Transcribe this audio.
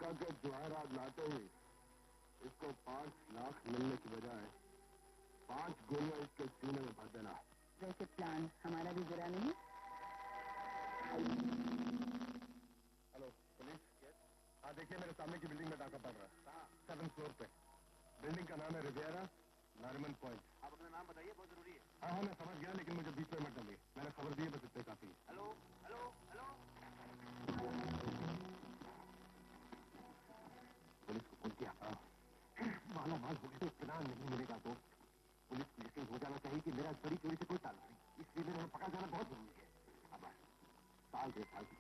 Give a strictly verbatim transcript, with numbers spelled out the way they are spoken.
America के जवाहरात लाते ही इसको पांच लाख मिलने की बजाय पांच गोलियां इसके सीने में भर देना। वैसे प्लान हमारा भी बुरा नहीं। Hello police. हाँ देखिए, मेरे सामने की बिल्डिंग में डाका पड़ रहा है, सेवन फ्लोर पे। बिल्डिंग का नाम है रिवियरा नारिमन पॉइंट। आप अपना नाम बताइए, बहुत जरूरी है। हाँ हाँ मैं समझ गया, लेकिन मुझे बीच में मत डालिए। मैंने खबर दी है, बस इतने काफी। Hello hello hello. पुलिस को फोन किया। माला माल हो गया तो इतना नहीं मिलेगा दोस्त। पुलिस को यकीन हो जाना चाहिए कि मेरा बड़ी चोरी से कोई ताल्लुक नहीं, इसलिए मेरे पकड़ा जाना बहुत जरूरी है। अब साल डेढ़ साल की